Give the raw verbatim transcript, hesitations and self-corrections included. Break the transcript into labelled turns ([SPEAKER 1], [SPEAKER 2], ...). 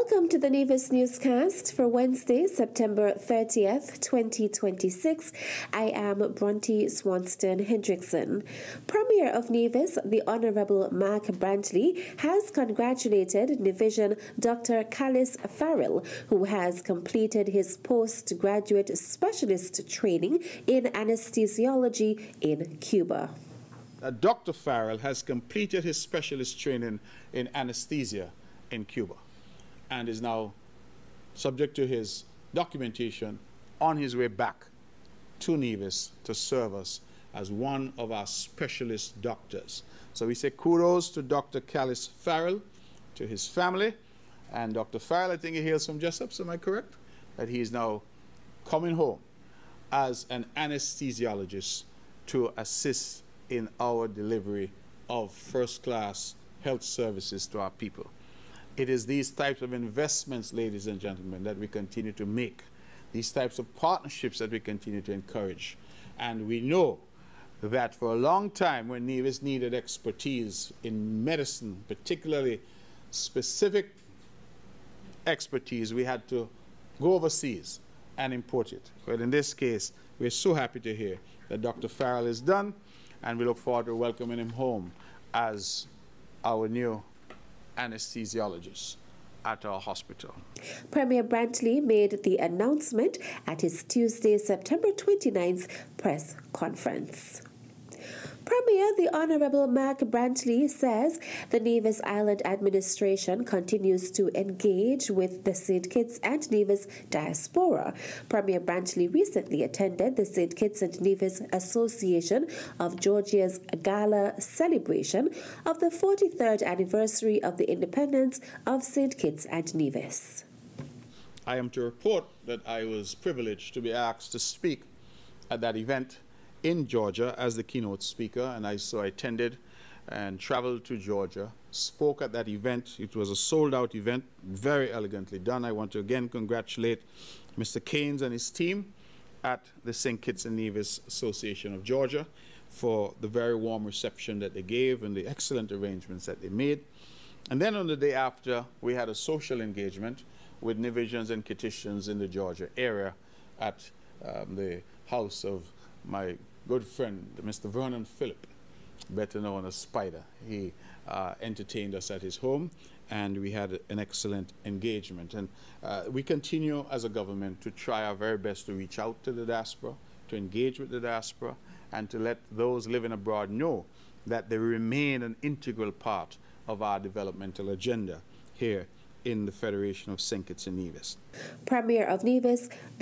[SPEAKER 1] Welcome to the Nevis Newscast for Wednesday, September thirtieth, twenty twenty-six. I am Bronte Swanston Hendrickson. Premier of Nevis, the Honourable Mark Brantley, has congratulated Nevision Doctor Callis Farrell, who has completed his postgraduate specialist training in anesthesiology in Cuba.
[SPEAKER 2] Uh, Doctor Farrell has completed his specialist training in anesthesia in Cuba and is now, subject to his documentation, on his way back to Nevis to serve us as one of our specialist doctors. So we say kudos to Doctor Callis Farrell, to his family, and Doctor Farrell, I think he hails from Jessup, am I correct? That he is now coming home as an anesthesiologist to assist in our delivery of first-class health services to our people. It is these types of investments, ladies and gentlemen, that we continue to make, these types of partnerships that we continue to encourage. And we know that for a long time, when Nevis needed expertise in medicine, particularly specific expertise, we had to go overseas and import it. But in this case, we're so happy to hear that Doctor Farrell is done, and we look forward to welcoming him home as our new anesthesiologist at our hospital.
[SPEAKER 1] Premier Brantley made the announcement at his Tuesday, September twenty-ninth press conference. Premier, the Honourable Mark Brantley, says the Nevis Island administration continues to engage with the Saint Kitts and Nevis diaspora. Premier Brantley recently attended the Saint Kitts and Nevis Association of Georgia's gala celebration of the forty-third anniversary of the independence of Saint Kitts and Nevis.
[SPEAKER 2] I am to report that I was privileged to be asked to speak at that event in Georgia as the keynote speaker, and I so I attended and traveled to Georgia, spoke at that event. It was a sold-out event, very elegantly done. I want to again congratulate Mister Keynes and his team at the Saint Kitts and Nevis Association of Georgia for the very warm reception that they gave and the excellent arrangements that they made. And then on the day after, we had a social engagement with Nevisians and Kittitians in the Georgia area at um, the house of my good friend, Mister Vernon Phillip, better known as Spider. He uh, entertained us at his home, and we had an excellent engagement. And uh, we continue as a government to try our very best to reach out to the diaspora, to engage with the diaspora, and to let those living abroad know that they remain an integral part of our developmental agenda here in the Federation of Saint Kitts and Nevis.
[SPEAKER 1] Premier of Nevis,